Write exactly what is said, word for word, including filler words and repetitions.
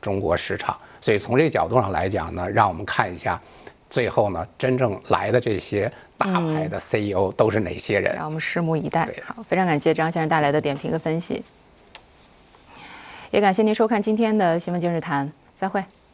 中国市场。所以从这个角度上来讲呢，让我们看一下，最后呢真正来的这些大牌的 C E O 都是哪些人？ 让我们拭目以待。好，非常感谢张先生带来的点评和分析，也感谢您收看今天的新闻今日谈，再会。